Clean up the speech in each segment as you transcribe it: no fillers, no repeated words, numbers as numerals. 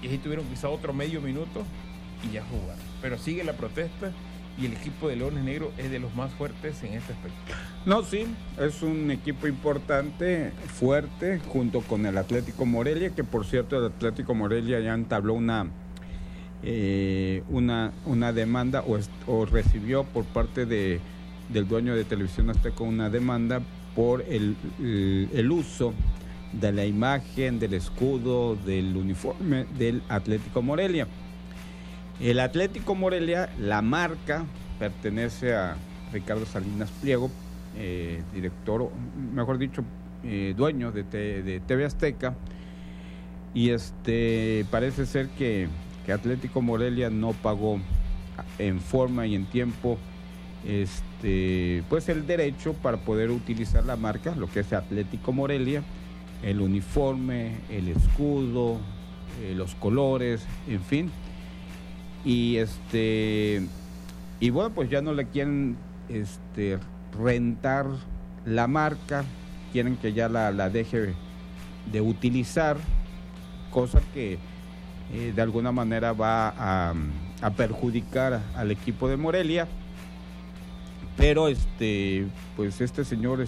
y ahí tuvieron quizá otro medio minuto y ya jugaron. Pero sigue la protesta y el equipo de Leones Negros es de los más fuertes en este aspecto. No, sí, es un equipo importante, fuerte, junto con el Atlético Morelia, que por cierto el Atlético Morelia ya entabló una demanda o recibió por parte del dueño de Televisión Azteca una demanda por el uso de la imagen, del escudo, del uniforme del Atlético Morelia. El Atlético Morelia, la marca, pertenece a Ricardo Salinas Pliego, director, mejor dicho, dueño de TV Azteca, y parece ser que Atlético Morelia no pagó en forma y en tiempo pues el derecho para poder utilizar la marca, lo que es Atlético Morelia, el uniforme, el escudo, los colores, en fin. Y bueno, pues ya no le quieren rentar la marca, quieren que ya la deje de utilizar, cosa que de alguna manera va a perjudicar al equipo de Morelia. Pero pues este señor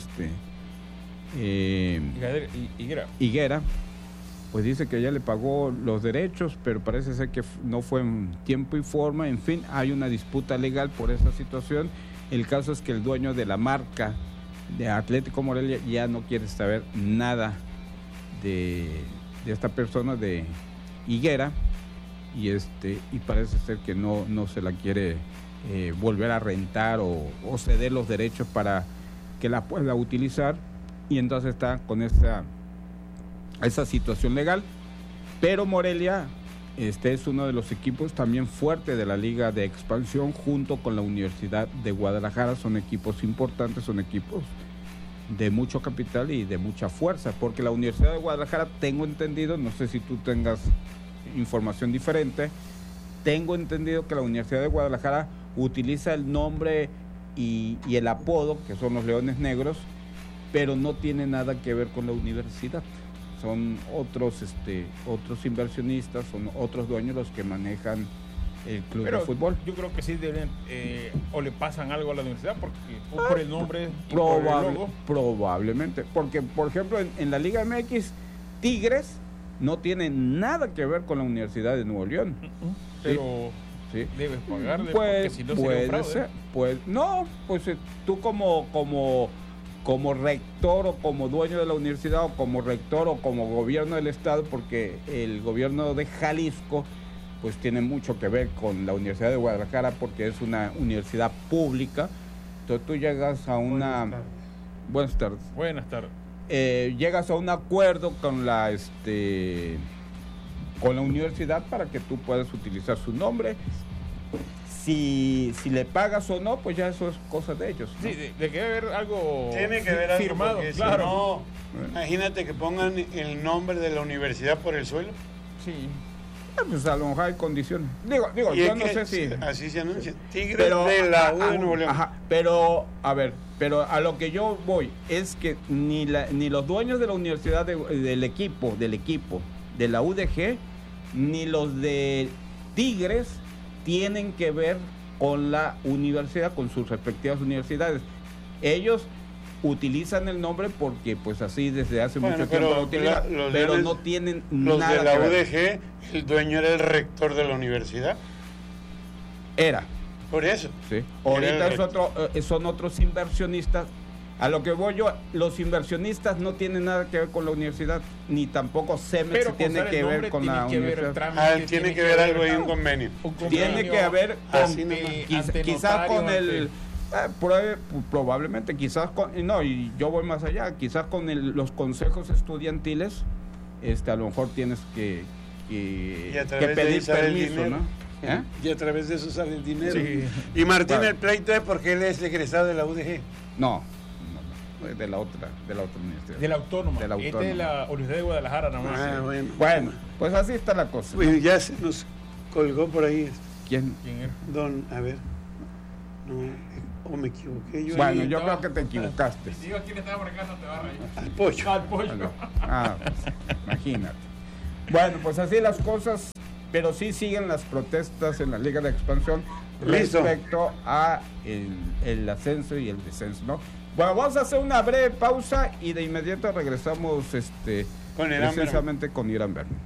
Higuera, pues dice que ya le pagó los derechos, pero parece ser que no fue en tiempo y forma. En fin, hay una disputa legal por esa situación. El caso es que el dueño de la marca de Atlético Morelia ya no quiere saber nada de esta persona, de Higuera, y parece ser que no se la quiere volver a rentar o ceder los derechos para que la pueda utilizar, y entonces está con esa situación legal. Pero Morelia es uno de los equipos también fuertes de la Liga de Expansión, junto con la Universidad de Guadalajara. Son equipos importantes, son equipos de mucho capital y de mucha fuerza, porque la Universidad de Guadalajara, tengo entendido, no sé si tú tengas información diferente, tengo entendido que la Universidad de Guadalajara utiliza el nombre y el apodo, que son los Leones Negros, pero no tiene nada que ver con la universidad. Son otros inversionistas, son otros dueños los que manejan el club de fútbol. Yo creo que sí deben, o le pasan algo a la universidad por el nombre, por el logo. Probablemente, porque por ejemplo en la Liga MX, Tigres no tiene nada que ver con la Universidad de Nuevo León. Pero sí, debes pagarle, pues, porque si no sería un fraude. Ser, pues no, pues tú como rector o como dueño de la universidad o como rector o como gobierno del estado, porque el gobierno de Jalisco pues tiene mucho que ver con la Universidad de Guadalajara porque es una universidad pública. Entonces tú llegas a una... Buenas tardes. Buenas tardes. Llegas a un acuerdo con la universidad para que tú puedas utilizar su nombre. Si le pagas o no, pues ya eso es cosa de ellos, ¿no? Sí, de que debe haber algo tiene que haber firmado, algo, claro. Si no, imagínate que pongan el nombre de la universidad por el suelo. Sí. Pues a lo mejor hay condiciones. Digo, yo no sé si... Así se anuncia. Tigres de la U de Nuevo León. Ajá, pero a lo que yo voy es que ni los dueños de la universidad del equipo, de la UDG, ni los de Tigres tienen que ver con la universidad, con sus respectivas universidades. Ellos utilizan el nombre porque pues así desde hace mucho tiempo lo utilizan, pero no tienen nada que ver. Los de la UDG, el dueño era el rector de la universidad. Era. Por eso. Sí. Ahorita son otros inversionistas. A lo que voy yo, los inversionistas no tienen nada que ver con la universidad, ni tampoco Cemex tiene que ver con la universidad. Tiene que ver algo ahí, un convenio. Tiene que haber quizás con el... probablemente, quizás y yo voy más allá, quizás con los consejos estudiantiles, a lo mejor tienes que pedir permiso, ¿no? Y a través de eso sale el dinero. Sí. Y Martín, el pleito es porque él es egresado de la UDG. No, de la otra universidad. De la Autónoma. De la Autónoma. De la Universidad de Guadalajara nada más. Bueno, pues así está la cosa. Bueno, ya se nos colgó por ahí. ¿Quién era? A ver. No, o me equivoqué. Yo creo que te equivocaste. Si digo quién estaba por acá, no te va a reír. Al pollo. Al pollo. Pues, imagínate. Bueno, pues así las cosas. pero sí siguen las protestas en la Liga de Expansión respecto a el ascenso y el descenso, ¿no? Bueno, vamos a hacer una breve pausa y de inmediato regresamos con Irán precisamente con Irán Berman.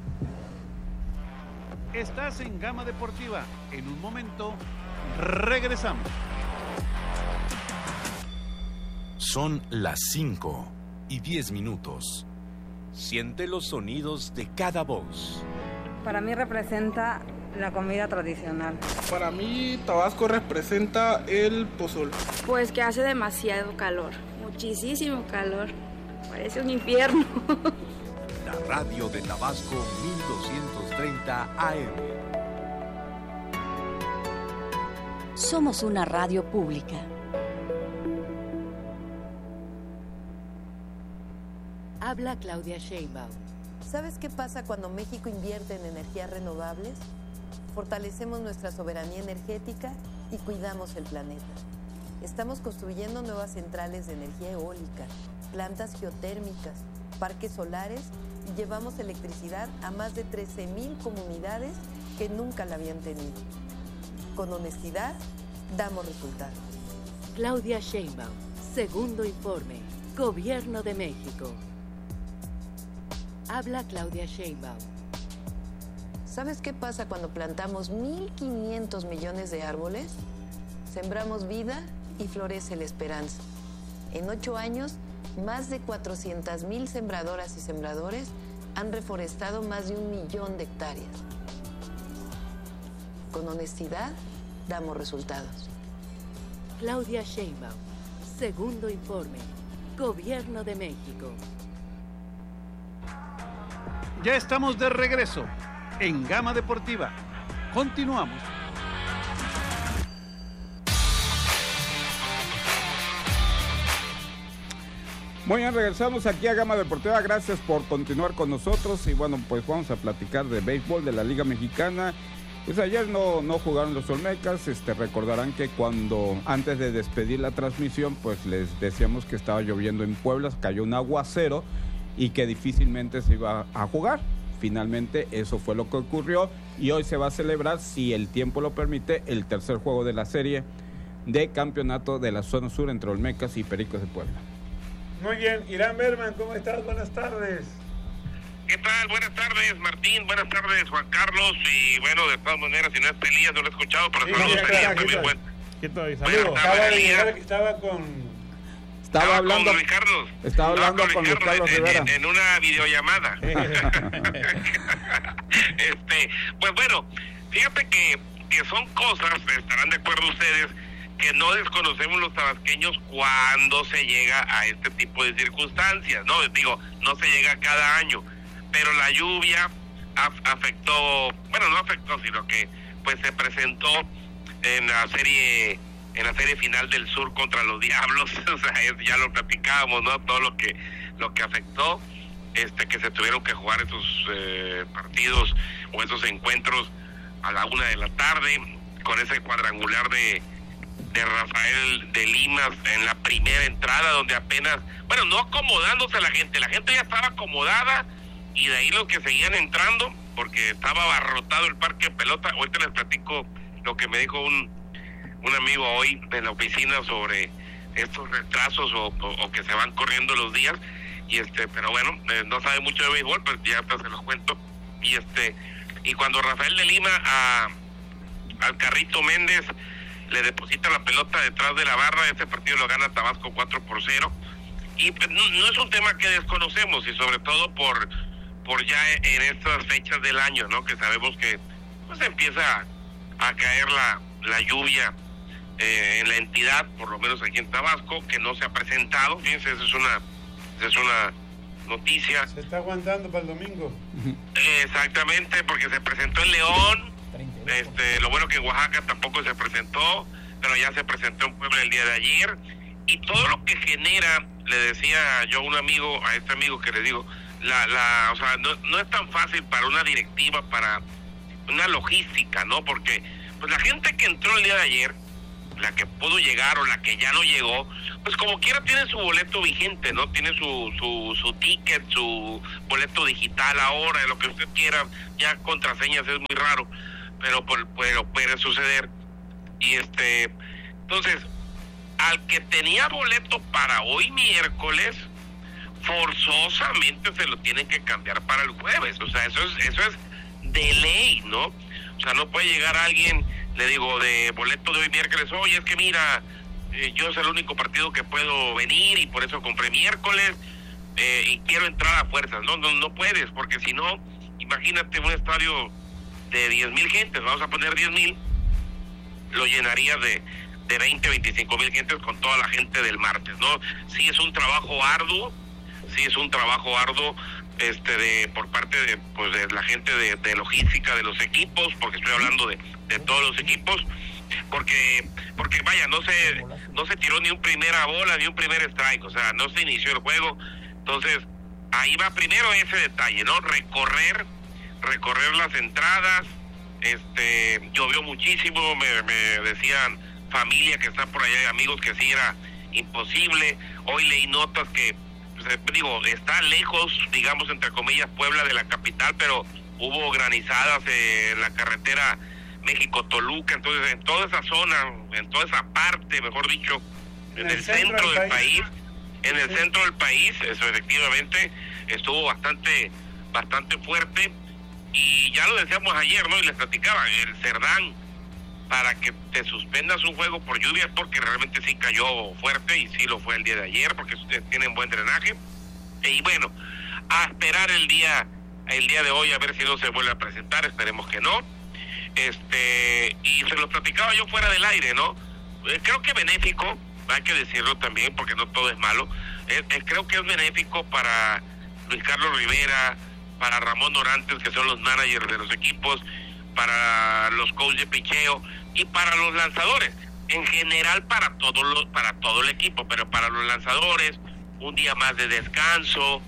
Estás en Gama Deportiva. En un momento regresamos. Son las 5:10. Siente los sonidos de cada voz. Para mí representa la comida tradicional. Para mí, Tabasco representa el pozol. Pues que hace demasiado calor, muchísimo calor. Parece un infierno. La radio de Tabasco 1230 AM. Somos una radio pública. Habla Claudia Sheinbaum. ¿Sabes qué pasa cuando México invierte en energías renovables? Fortalecemos nuestra soberanía energética y cuidamos el planeta. Estamos construyendo nuevas centrales de energía eólica, plantas geotérmicas, parques solares y llevamos electricidad a más de 13,000 comunidades que nunca la habían tenido. Con honestidad, damos resultados. Claudia Sheinbaum, segundo informe, Gobierno de México. Habla Claudia Sheinbaum. ¿Sabes qué pasa cuando plantamos 1,500 millones de árboles? Sembramos vida y florece la esperanza. En 8 años, más de 400,000 sembradoras y sembradores han reforestado más de 1 millón de hectáreas. Con honestidad, damos resultados. Claudia Sheinbaum, segundo informe, Gobierno de México. Ya estamos de regreso en Gama Deportiva. Continuamos. Muy bien, regresamos aquí a Gama Deportiva. Gracias por continuar con nosotros. Y bueno, pues vamos a platicar de béisbol de la Liga Mexicana. Pues ayer no jugaron los Olmecas. Recordarán que antes de despedir la transmisión, pues les decíamos que estaba lloviendo en Puebla, cayó un aguacero y que difícilmente se iba a jugar. Finalmente eso fue lo que ocurrió y hoy se va a celebrar, si el tiempo lo permite, el tercer juego de la serie de campeonato de la zona sur entre Olmecas y Pericos de Puebla. Muy bien, Irán Berman, ¿cómo estás? Buenas tardes. ¿Qué tal? Buenas tardes, Martín. Buenas tardes, Juan Carlos. Y bueno, de todas maneras, si no es Elías, no lo he escuchado, pero saludos a Elías también. ¿Qué tal? Saludos. Estaba hablando con Luis Carlos. Estaba hablando con Luis Carlos Rivera. En una videollamada. Pues bueno, fíjate que son cosas, estarán de acuerdo ustedes, que no desconocemos los tabasqueños cuando se llega a este tipo de circunstancias, ¿no? Digo, no se llega cada año, pero la lluvia afectó, bueno, no afectó, sino que pues se presentó en la serie final del sur contra los Diablos. O sea, ya lo platicábamos, ¿no? Todo lo que afectó, que se tuvieron que jugar esos partidos o esos encuentros a la 1:00 p.m, con ese cuadrangular de Rafael de Limas en la primera entrada, donde apenas, bueno, no acomodándose la gente ya estaba acomodada, y de ahí los que seguían entrando, porque estaba abarrotado el parque de pelota. Ahorita les platico lo que me dijo un amigo hoy en la oficina sobre estos retrasos o que se van corriendo los días, y pero bueno, no sabe mucho de béisbol, pero ya hasta se los cuento. Y cuando Rafael de Lima al Carrito Méndez le deposita la pelota detrás de la barra, este partido lo gana Tabasco 4-0, y pues, no es un tema que desconocemos, y sobre todo por ya en estas fechas del año, ¿no? Que sabemos que pues empieza a caer la lluvia en la entidad, por lo menos aquí en Tabasco, que no se ha presentado. Fíjense, esa es una noticia. Se está aguantando para el domingo. Exactamente, porque se presentó en León. Lo bueno que en Oaxaca tampoco se presentó, pero ya se presentó en Puebla el día de ayer. Y todo lo que genera, le decía yo a este amigo que le digo, o sea, no es tan fácil para una directiva, para una logística, ¿no? Porque pues la gente que entró el día de ayer, pudo llegar o la que ya no llegó, pues como quiera tiene su boleto vigente, ¿no? Tiene su ticket, su boleto digital ahora, lo que usted quiera. Ya contraseñas es muy raro, pero puede suceder. Y entonces, al que tenía boleto para hoy miércoles, forzosamente se lo tienen que cambiar para el jueves. O sea, eso es de ley, ¿no? O sea, no puede llegar alguien, le digo, de boleto de hoy miércoles, oye, es que mira, yo es el único partido que puedo venir y por eso compré miércoles y quiero entrar a fuerzas. No puedes, porque si no, imagínate un estadio de 10,000 gentes, vamos a poner 10,000, lo llenaría de 20, 25,000 gentes con toda la gente del martes, ¿no? Sí es un trabajo arduo, por parte de la gente de logística de los equipos, porque estoy hablando de todos los equipos, porque vaya, no se tiró ni un primera bola ni un primer strike, o sea, no se inició el juego. Entonces ahí va primero ese detalle, ¿no? Recorrer las entradas. Llovió muchísimo, me decían familia que está por allá, amigos, que sí era imposible. Hoy leí notas que está lejos, digamos, entre comillas, Puebla de la capital, pero hubo granizadas en la carretera México-Toluca. Entonces, en toda esa zona, en toda esa parte, mejor dicho, en el centro del país, eso efectivamente estuvo bastante fuerte. Y ya lo decíamos ayer, ¿no? Y les platicaba, el Cerdán, para que te suspendas un juego por lluvia, porque realmente sí cayó fuerte, y sí lo fue el día de ayer, porque tienen buen drenaje. Y bueno, a esperar el día de hoy, a ver si no se vuelve a presentar, esperemos que no. Y se lo platicaba yo fuera del aire, ¿no? Creo que benéfico, hay que decirlo también, porque no todo es malo. Creo que es benéfico para Luis Carlos Rivera, para Ramón Dorantes, que son los managers de los equipos, para los coaches de picheo y para los lanzadores. En general para todo el equipo, pero para los lanzadores, un día más de descanso,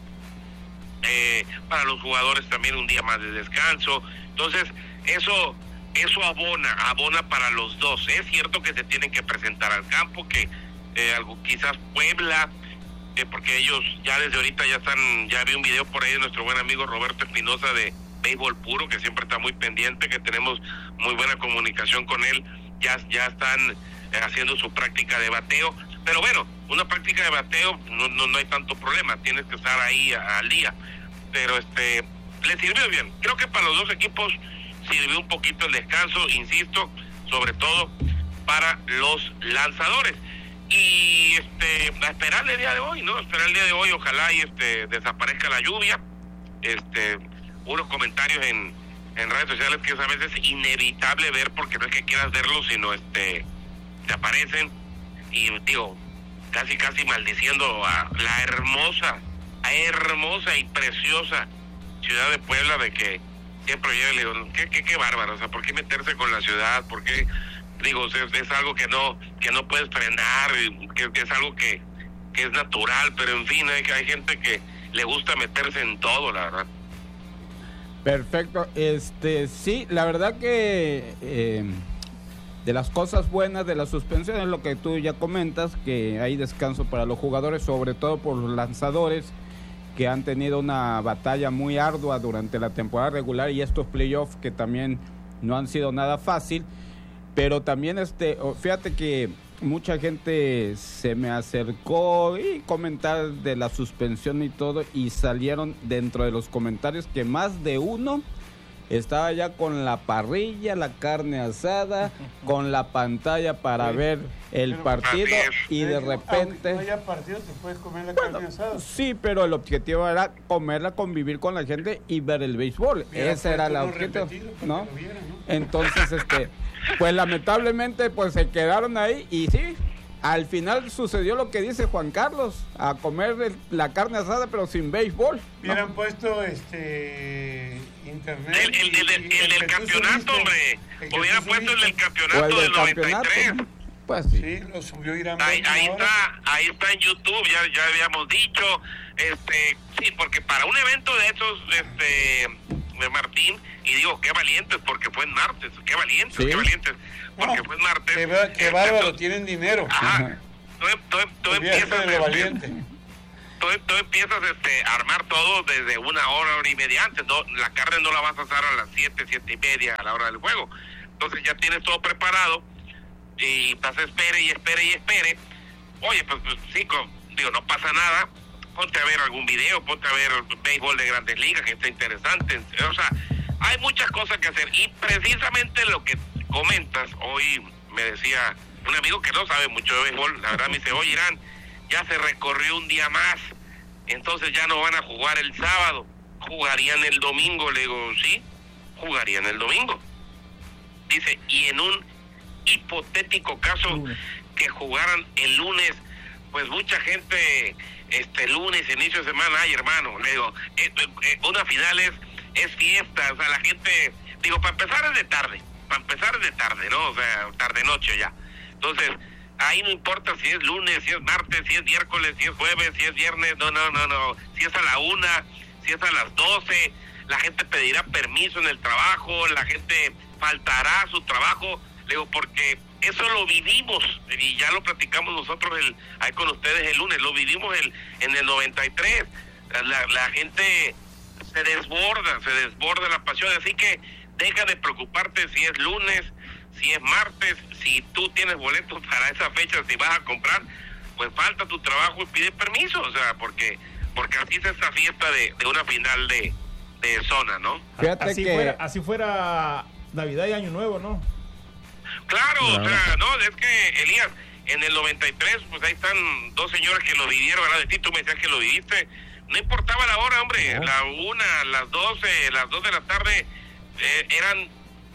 para los jugadores también un día más de descanso. Entonces, eso abona para los dos. Es cierto que se tienen que presentar al campo, que quizás Puebla, porque ellos ya desde ahorita ya vi un video por ahí de nuestro buen amigo Roberto Espinosa de Béisbol Puro, que siempre está muy pendiente, que tenemos muy buena comunicación con él. Ya están haciendo su práctica de bateo, pero bueno, una práctica de bateo no hay tanto problema, tienes que estar ahí al día, pero le sirvió bien. Creo que para los dos equipos sirvió un poquito el descanso, insisto, sobre todo para los lanzadores. Y a esperar el día de hoy, ¿no? Ojalá y desaparezca la lluvia. Unos comentarios en redes sociales que es a veces inevitable ver, porque no es que quieras verlos, sino te aparecen, y digo, casi maldiciendo a la hermosa y preciosa ciudad de Puebla, de que siempre llega y le digo, qué bárbaro, o sea, ¿por qué meterse con la ciudad? ¿Por qué? Digo, es algo que no puedes frenar, que es algo que es natural, pero en fin, hay gente que le gusta meterse en todo, la verdad. Perfecto, sí, la verdad que de las cosas buenas de la suspensión es lo que tú ya comentas, que hay descanso para los jugadores, sobre todo por los lanzadores, que han tenido una batalla muy ardua durante la temporada regular, y estos playoffs que también no han sido nada fácil. Pero también fíjate que mucha gente se me acercó y comentar de la suspensión y todo, y salieron dentro de los comentarios que más de uno estaba ya con la parrilla, la carne asada, con la pantalla para ver el partido, y de repente... Aunque no haya partido, te puedes comer la carne asada. Sí, pero el objetivo era comerla, convivir con la gente y ver el béisbol. Ese era el objetivo, ¿no? Entonces, pues lamentablemente pues se quedaron ahí, y sí, al final sucedió lo que dice Juan Carlos, a comer la carne asada pero sin béisbol. Hubieran puesto internet. El del campeonato, hombre. Hubieran puesto el del campeonato del 93. Pues sí. Sí, lo subió Irán. Ahí está en YouTube, ya habíamos dicho. Sí, porque para un evento de esos, Martín, y digo, qué valientes, porque fue en martes, qué valientes, ¿Sí? qué valientes, porque fue en martes. Qué bárbaro, tienen dinero. Ajá, tú empiezas de lo valiente. Tú empiezas a armar todo desde una hora y media antes, ¿no? La carne no la vas a asar a las 7:30 a la hora del juego. Entonces ya tienes todo preparado y estás espere. Oye, pues sí, digo, no pasa nada. Ponte a ver algún video, ponte a ver béisbol de Grandes Ligas, que está interesante. O sea, hay muchas cosas que hacer. Y precisamente lo que comentas, hoy me decía un amigo que no sabe mucho de béisbol, la verdad me dice, oye, Irán, ya se recorrió un día más, entonces ya no van a jugar el sábado, jugarían el domingo. Le digo, sí, jugarían el domingo. Dice, y en un hipotético caso que jugaran el lunes, pues mucha gente, lunes, inicio de semana, ay hermano, le digo, una final es fiesta, o sea, la gente, digo, para empezar es de tarde, ¿no? O sea, tarde-noche ya. Entonces, ahí no importa si es lunes, si es martes, si es miércoles, si es jueves, si es viernes, no. Si es a la 1, si es a las 12, la gente pedirá permiso en el trabajo, la gente faltará a su trabajo, le digo, porque eso lo vivimos, y ya lo platicamos nosotros ahí con ustedes el lunes, lo vivimos en el 93, la gente se desborda la pasión, así que deja de preocuparte si es lunes, si es martes, si tú tienes boletos para esa fecha, si vas a comprar, pues falta tu trabajo y pide permiso, o sea, porque así es esta fiesta de una final de zona, ¿no? Fíjate así fuera Navidad y Año Nuevo, ¿no? Claro, o sea, no, es que, Elías, en el 93, pues ahí están dos señores que lo vivieron, ¿verdad? De ti, tú me decías que lo viviste, no importaba la hora, hombre, no. La 1, las 12, las 2 de la tarde, eran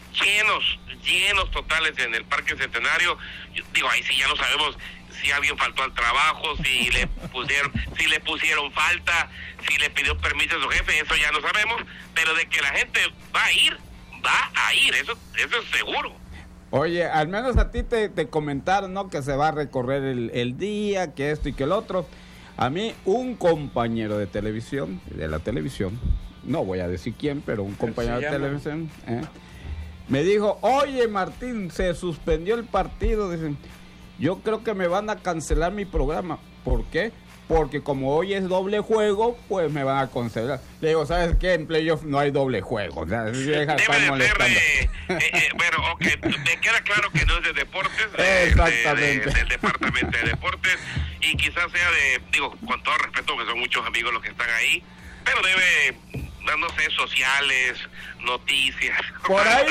llenos totales en el Parque Centenario. Yo digo, ahí sí ya no sabemos si alguien faltó al trabajo, si le pusieron falta, si le pidió permiso a su jefe, eso ya no sabemos, pero de que la gente va a ir, eso es seguro. Oye, al menos a ti te comentaron, ¿no? Que se va a recorrer el día, que esto y que el otro. A mí, un compañero de televisión, de la televisión, no voy a decir quién, pero un compañero de televisión, me dijo, oye Martín, se suspendió el partido, dicen, yo creo que me van a cancelar mi programa. ¿Por qué? Porque como hoy es doble juego, pues me van a cancelar. Le digo, ¿sabes qué? En playoff no hay doble juego. O sea, deja de estar molestando. Bueno, ok, me queda claro que no es de deportes, exactamente. del departamento de deportes, y quizás sea digo, con todo respeto, que son muchos amigos los que están ahí, pero debe, no sé, sociales, noticias. Por ahí.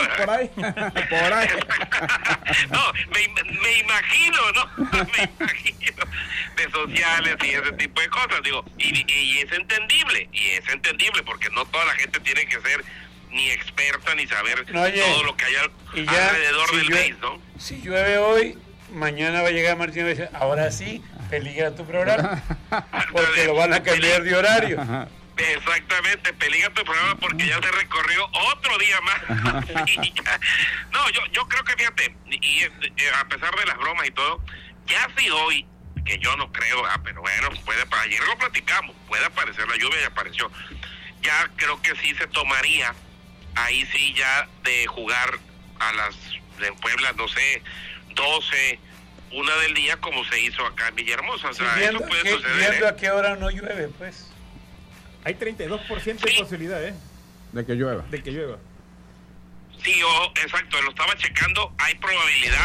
No, me imagino, ¿no? Me imagino de sociales y ese tipo de cosas, digo, y es entendible, porque no toda la gente tiene que ser ni experta ni saber todo lo que hay alrededor del país, ¿no? Si llueve hoy, mañana va a llegar Martín y va a decir, ahora sí, peligra tu programa, porque lo van a cambiar de horario. Exactamente, peligra tu programa porque ya se recorrió otro día más. No, yo creo que, fíjate, y a pesar de las bromas y todo, ya si hoy, que yo no creo, pero bueno, ayer lo platicamos, puede aparecer la lluvia y apareció, ya creo que sí se tomaría, ahí sí ya de jugar en Puebla, no sé, 12, 1 del día, como se hizo acá en Villahermosa, o sea, eso puede suceder. Viendo a qué hora no llueve, pues. Hay 32% de posibilidad, de que llueva. Sí, exacto, lo estaba checando, hay probabilidad,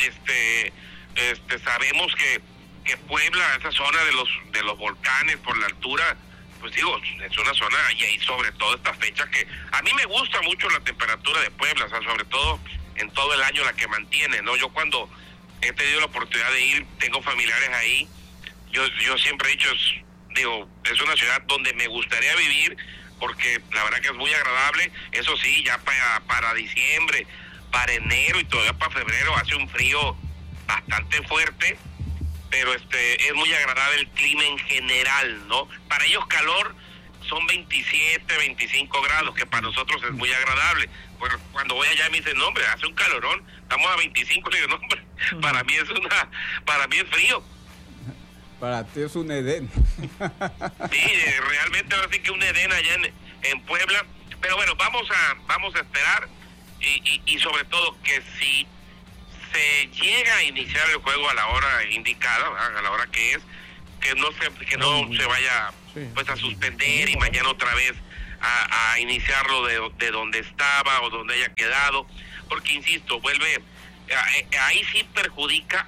sabemos que Puebla, esa zona de los volcanes por la altura, pues digo, es una zona, y sobre todo esta fecha que a mí me gusta mucho la temperatura de Puebla, o sea, sobre todo en todo el año la que mantiene, ¿no? Yo cuando he tenido la oportunidad de ir, tengo familiares ahí, yo siempre he dicho, es una ciudad donde me gustaría vivir, porque la verdad que es muy agradable. Eso sí, ya para diciembre, para enero y todavía para febrero hace un frío bastante fuerte, pero es muy agradable el clima en general, ¿no? Para ellos calor son 27, 25 grados, que para nosotros es muy agradable. Pues cuando voy allá me dicen, no, hombre, hace un calorón, estamos a 25, le digo, no, hombre, para mí es frío. Para ti es un Edén. Sí, realmente ahora sí que un Edén allá en Puebla, Pero bueno, vamos a esperar y sobre todo que si se llega a iniciar el juego a la hora indicada, ¿verdad? A la hora que es, que no se vaya pues a suspender y mañana otra vez a iniciarlo de donde estaba o donde haya quedado, porque insisto, vuelve, ahí sí perjudica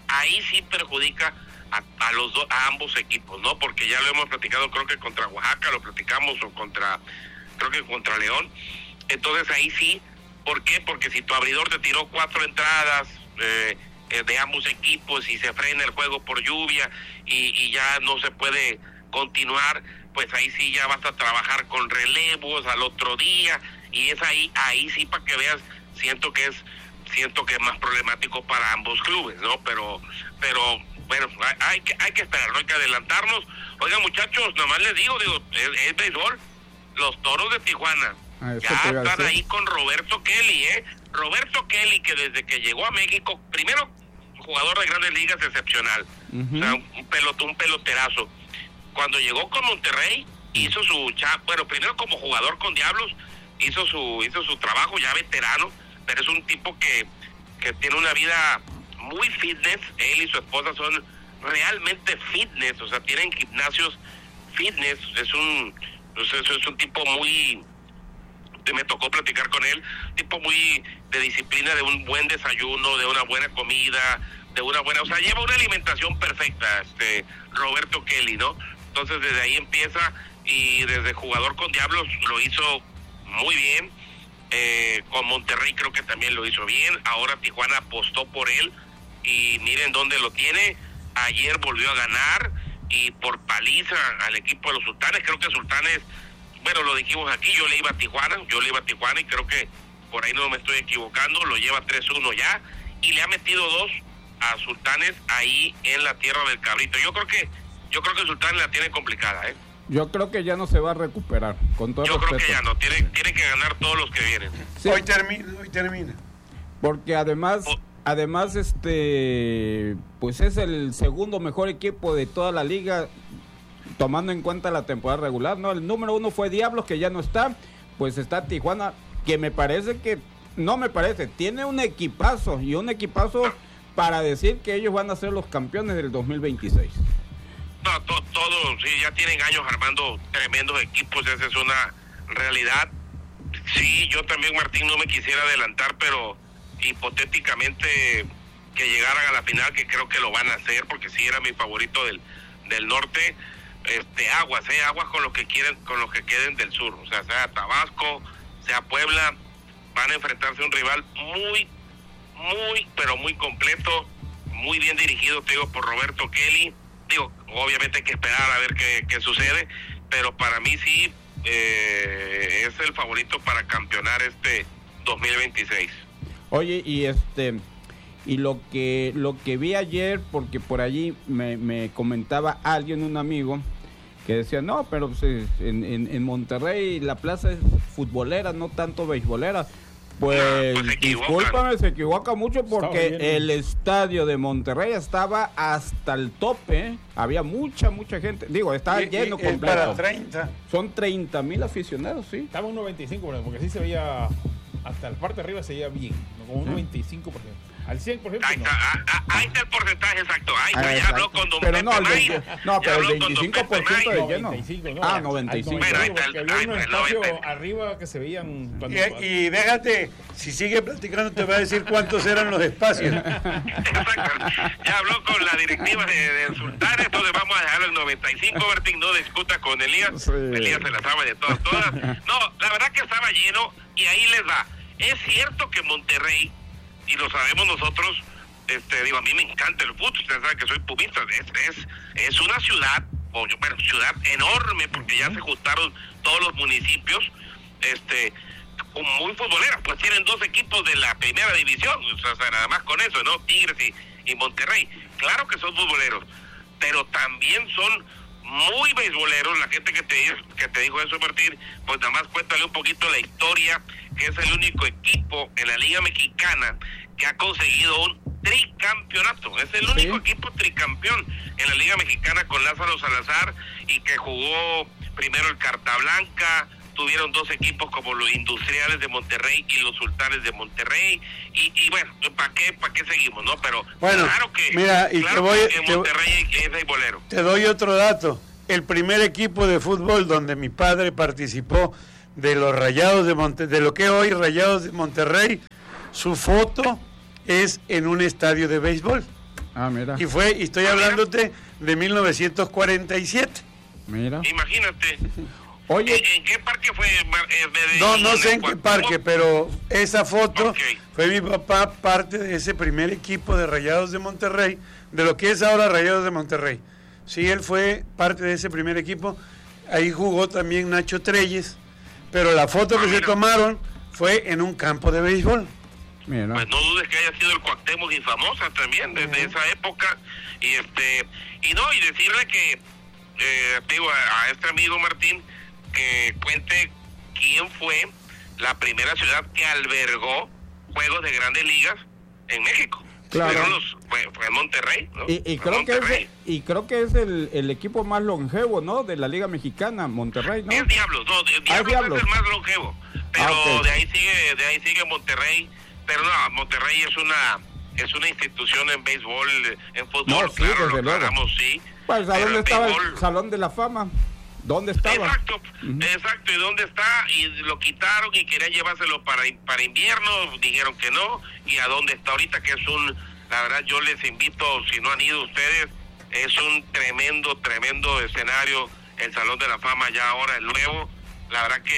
a ambos equipos, ¿no? Porque ya lo hemos platicado, creo que contra Oaxaca lo platicamos, o creo que contra León. Entonces ahí sí, ¿por qué? Porque si tu abridor te tiró 4 entradas de ambos equipos y se frena el juego por lluvia y ya no se puede continuar, pues ahí sí ya vas a trabajar con relevos al otro día, y es ahí sí, para que veas, siento que es más problemático para ambos clubes, ¿no? Pero bueno, hay que esperar, no hay que adelantarnos. Oigan, muchachos, nomás les digo, es béisbol. Los Toros de Tijuana ya están ahí con Roberto Kelly, Roberto Kelly, que desde que llegó a México, primero jugador de Grandes Ligas excepcional, o sea, un peloterazo. Cuando llegó con Monterrey, hizo primero como jugador con Diablos, hizo su trabajo, ya veterano, pero es un tipo que tiene una vida muy fitness. Él y su esposa son realmente fitness, o sea, tienen gimnasios fitness. Es un tipo muy, me tocó platicar con él, tipo muy de disciplina, de un buen desayuno, de una buena comida, o sea, lleva una alimentación perfecta, Roberto Kelly, ¿no? Entonces desde ahí empieza, y desde jugador con Diablos lo hizo muy bien, con Monterrey creo que también lo hizo bien. Ahora Tijuana apostó por él y miren dónde lo tiene. Ayer volvió a ganar, y por paliza al equipo de los Sultanes. Creo que Sultanes, bueno, lo dijimos aquí, yo le iba a Tijuana y creo que por ahí no me estoy equivocando, lo lleva 3-1 ya, y le ha metido 2 a Sultanes ahí en la tierra del Cabrito. Yo creo que Sultanes la tiene complicada, Yo creo que ya no se va a recuperar, con todo respeto. Creo que ya no, tiene que ganar todos los que vienen. Sí. Hoy termina. Porque además, pues es el segundo mejor equipo de toda la liga, tomando en cuenta la temporada regular, ¿no? El número 1 fue Diablos, que ya no está, pues está Tijuana, que tiene un equipazo, para decir que ellos van a ser los campeones del 2026. No, todos sí, ya tienen años armando tremendos equipos, esa es una realidad. Sí, yo también, Martín, no me quisiera adelantar, pero hipotéticamente que llegaran a la final, que creo que lo van a hacer, porque sí era mi favorito del norte. Aguas con los que queden del sur, o sea Tabasco, sea Puebla, van a enfrentarse a un rival muy, pero muy completo, muy bien dirigido, te digo, por Roberto Kelly. Obviamente hay que esperar a ver qué sucede, pero para mí sí es el favorito para campeonar 2026. Oye, y lo que vi ayer, porque por allí me comentaba un amigo, que decía, no, pero pues, en Monterrey la plaza es futbolera, no tanto beisbolera. Pues discúlpame, se equivoca mucho, porque el estadio de Monterrey estaba hasta el tope, había mucha gente, estaba lleno completo. Para 30. Son 30,000 aficionados, sí. Estaba un 95%, porque sí se veía, hasta la parte de arriba se veía bien, como un 95%. Al 100%. Ahí está el porcentaje exacto. Ya habló con don Pepe May. Pero el 25% de lleno. 95. Bueno, ahí está el espacio arriba que se veían. Y déjate, si sigue platicando te va a decir cuántos eran los espacios. Exacto. Ya habló con la directiva de Sultanes, entonces vamos a dejar el 95, Bertín, no discuta con Elías. Sí. Elías se la sabe de todas. No, la verdad que estaba lleno, y ahí les va. Es cierto que Monterrey, y lo sabemos nosotros, a mí me encanta el fútbol, ustedes saben que soy pumista, es una ciudad, ciudad enorme, porque ya se juntaron todos los municipios, muy futboleras, pues tienen 2 equipos de la primera división, o sea, nada más con eso, ¿no? Tigres y Monterrey, claro que son futboleros, pero también son muy beisboleros. La gente que te dijo eso, Martín, pues nada más cuéntale un poquito la historia, que es el único equipo en la Liga Mexicana que ha conseguido un tricampeonato. Es el único equipo tricampeón en la Liga Mexicana, con Lázaro Salazar, y que jugó primero el Carta Blanca, tuvieron dos equipos como los Industriales de Monterrey y los Sultanes de Monterrey, y bueno, ¿para qué seguimos, no? Pero bueno, claro que, mira, y claro que Monterrey es beisbolero. Te doy otro dato. El primer equipo de fútbol donde mi padre participó de los Rayados de lo que hoy Rayados de Monterrey, su foto es en un estadio de béisbol. Ah, mira. Y estoy hablándote de 1947. Mira. Imagínate. Oye, ¿En qué parque fue? No sé en qué parque, pero esa foto fue mi papá parte de ese primer equipo de Rayados de Monterrey, de lo que es ahora Rayados de Monterrey. Sí, él fue parte de ese primer equipo. Ahí jugó también Nacho Treyes, pero la foto que se tomaron fue en un campo de béisbol. Mira. Pues no dudes que haya sido el Cuauhtémoc y famosa también desde esa época, y decirle que digo a este amigo Martín que cuente quién fue la primera ciudad que albergó juegos de Grandes Ligas en México. Claro. Fue Monterrey, ¿no? Y creo que es el equipo más longevo, ¿no? De la Liga Mexicana, Monterrey, ¿no? Es Diablos, Diablos es el más longevo, pero de ahí sigue Monterrey, pero no, Monterrey es una institución en béisbol, en fútbol, no, sí, claro, lo luego. aclaramos, sí. Pues, ¿a dónde estaba el Salón de la Fama? ¿Dónde estaba? Exacto, exacto, ¿y dónde está? Y lo quitaron y querían llevárselo para invierno, dijeron que no, y ¿a dónde está ahorita? Que es la verdad yo les invito, si no han ido ustedes, es un tremendo escenario, el Salón de la Fama ya ahora, el nuevo, la verdad que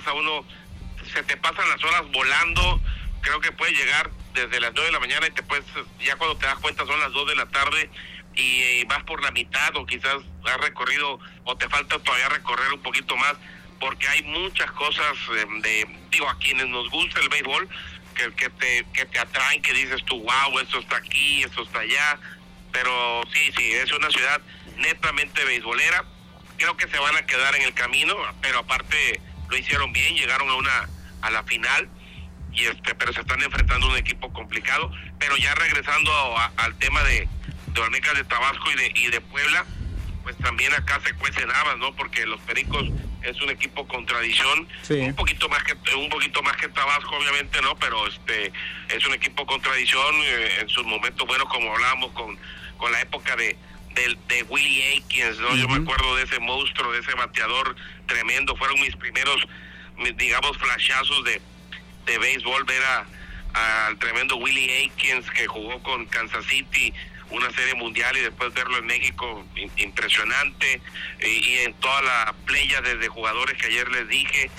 se te pasan las horas volando, creo que puedes llegar desde las 9 de la mañana y ya cuando te das cuenta son las 2 de la tarde, y vas por la mitad o quizás has recorrido o te falta todavía recorrer un poquito más, porque hay muchas cosas a quienes nos gusta el béisbol que te atraen, que dices tú, wow, esto está aquí, esto está allá, pero sí, es una ciudad netamente beisbolera. Creo que se van a quedar en el camino, pero aparte lo hicieron bien, llegaron a la final, pero se están enfrentando a un equipo complicado. Pero ya regresando al tema de Olmecas de Tabasco y de Puebla, pues también acá se cuecen habas, ¿no? Porque los Pericos es un equipo con tradición, sí. un poquito más que Tabasco, obviamente, ¿no? Pero es un equipo con tradición, en sus momentos buenos, como hablábamos con la época de Willie Aikens, ¿no? Yo me acuerdo de ese monstruo, de ese bateador tremendo. Fueron mis primeros, digamos, flashazos de béisbol, ver al tremendo Willie Aikens, que jugó con Kansas City una serie mundial, y después verlo en México, impresionante, y en toda la playa de jugadores que ayer les dije,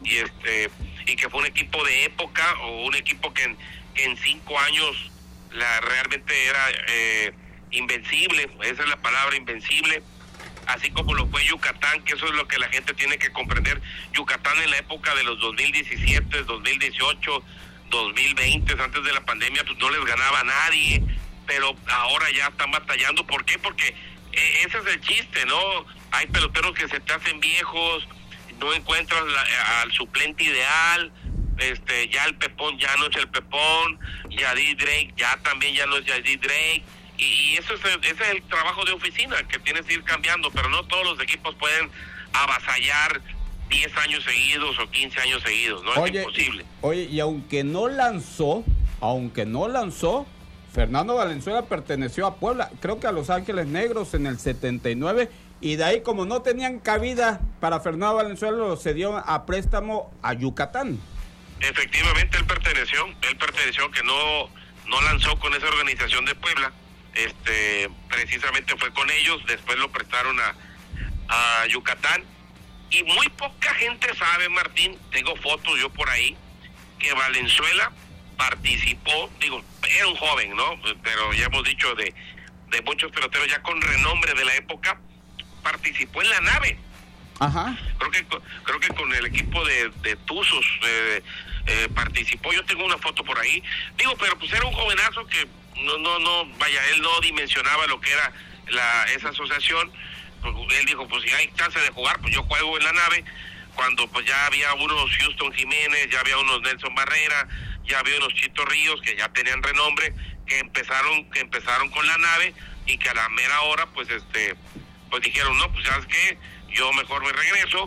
y que fue un equipo de época, o un equipo que en 5 años realmente era invencible, esa es la palabra, invencible, así como lo fue Yucatán, que eso es lo que la gente tiene que comprender. Yucatán en la época de los 2017, 2018, 2020, antes de la pandemia, pues no les ganaba a nadie, pero ahora ya están batallando. ¿Por qué? Porque ese es el chiste, ¿no? Hay peloteros que se te hacen viejos, no encuentras al suplente ideal, ya el Pepón ya no es el Pepón, Yadier Drake ya no es Yadier Drake, y ese es el trabajo de oficina, que tienes que ir cambiando, pero no todos los equipos pueden avasallar 10 años seguidos o 15 años seguidos, ¿no? Es imposible. Oye, y aunque no lanzó, Fernando Valenzuela perteneció a Puebla, creo que a Los Ángeles Negros en el 79, y de ahí, como no tenían cabida para Fernando Valenzuela, lo cedió a préstamo a Yucatán. Efectivamente, él perteneció, que no lanzó con esa organización de Puebla, precisamente fue con ellos, después lo prestaron a Yucatán, y muy poca gente sabe, Martín, tengo fotos yo por ahí, que Valenzuela participó, era un joven, ¿no? Pero ya hemos dicho de muchos peloteros ya con renombre de la época, participó en la nave. Ajá. Creo que con el equipo de Tuzos participó. Yo tengo una foto por ahí. Pero pues era un jovenazo que él no dimensionaba lo que era esa asociación. Él dijo, pues si hay chance de jugar, pues yo juego en la nave. Cuando pues ya había unos Houston Jiménez, ya había unos Nelson Barrera, ya había unos Chito Ríos que ya tenían renombre, que empezaron con la nave, y que a la mera hora pues dijeron, no, pues sabes qué, yo mejor me regreso,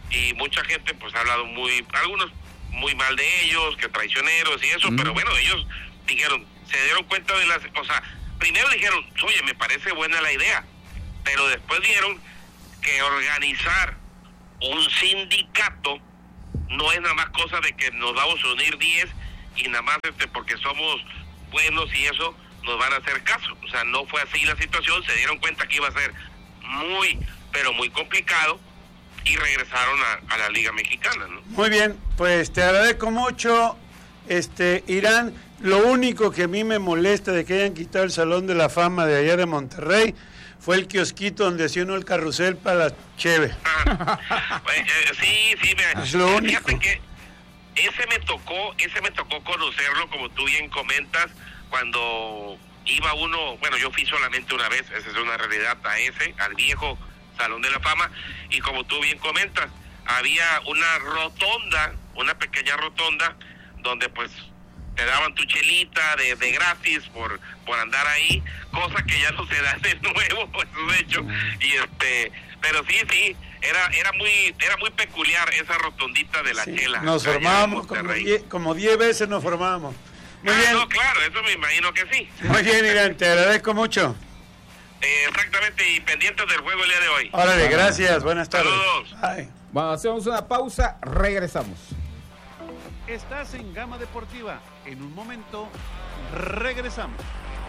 y mucha gente pues ha hablado algunos muy mal de ellos, que traicioneros y eso, pero bueno, ellos dijeron, se dieron cuenta de primero dijeron, oye, me parece buena la idea, pero después vieron que organizar un sindicato no es nada más cosa de que nos vamos a unir 10 y nada más porque somos buenos y eso nos van a hacer caso. O sea, no fue así la situación, se dieron cuenta que iba a ser muy, pero muy complicado y regresaron a la Liga Mexicana, ¿no? Muy bien, pues te agradezco mucho, Irán. Lo único que a mí me molesta de que hayan quitado el Salón de la Fama de allá de Monterrey fue el kiosquito donde hacía uno el carrusel para la cheve. Sí, es lo único. Fíjate que ese me tocó conocerlo, como tú bien comentas, cuando iba uno, bueno, yo fui solamente una vez, esa es una realidad, al viejo Salón de la Fama, y como tú bien comentas, había una pequeña rotonda, donde pues te daban tu chelita de gratis por andar ahí, cosa que ya no se da de nuevo, pues de hecho, pero sí, era muy peculiar esa rotondita de la chela. Nos formábamos como 10 veces nos formábamos. Muy bien. No, claro, eso me imagino que sí. Muy bien, Irán, te agradezco mucho. Exactamente, y pendientes del juego el día de hoy. Órale, gracias, buenas tardes. Saludos. Bye. Bueno, hacemos una pausa, regresamos. Estás en Gama Deportiva. En un momento, regresamos.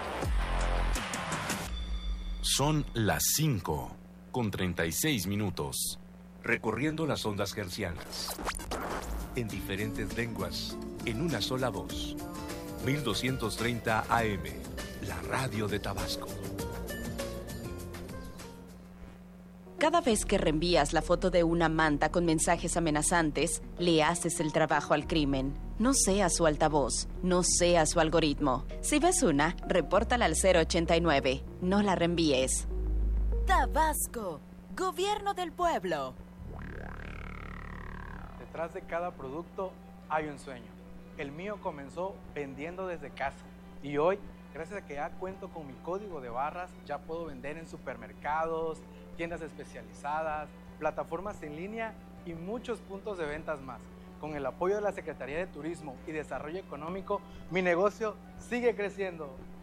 Son las 5:36. Recorriendo las ondas hercianas. En diferentes lenguas, en una sola voz. 1230 AM, la radio de Tabasco. Cada vez que reenvías la foto de una manta con mensajes amenazantes, le haces el trabajo al crimen. No seas su altavoz, no seas su algoritmo. Si ves una, repórtala al 089. No la reenvíes. Tabasco, Gobierno del Pueblo. Detrás de cada producto hay un sueño. El mío comenzó vendiendo desde casa y hoy, gracias a que ya cuento con mi código de barras, ya puedo vender en supermercados, tiendas especializadas, plataformas en línea y muchos puntos de ventas más. Con el apoyo de la Secretaría de Turismo y Desarrollo Económico, mi negocio sigue creciendo.